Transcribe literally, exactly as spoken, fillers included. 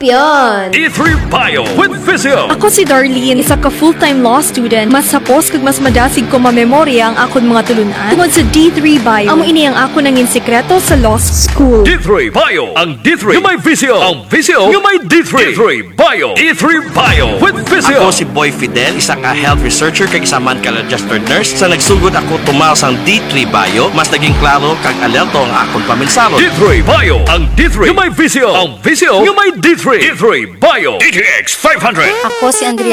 champion! D three Bio with Visio. Ako si Darlene, isa ka full-time law student. Mas sapos kag mas madasig ko mamemorya ang akon mga tulunan. Tungod sa D three Bio, amo ini ang ako nangin sekreto sa law school. D three Bio. Ang D three yung may Visio. Ang Visio yung may D three. D three Bio. D three Bio with Visio. Ako si Boy Fidel, isa ka health researcher kag isa man ka registered nurse. Sa nagsugod ako tumaw sang D three Bio, mas naging klaro kag alerto ang akong paminsalo. D three Bio. Ang D three yung may Visio. Ang Visio yung may D three. D three Bio. D T X five hundred. Ako si Andrea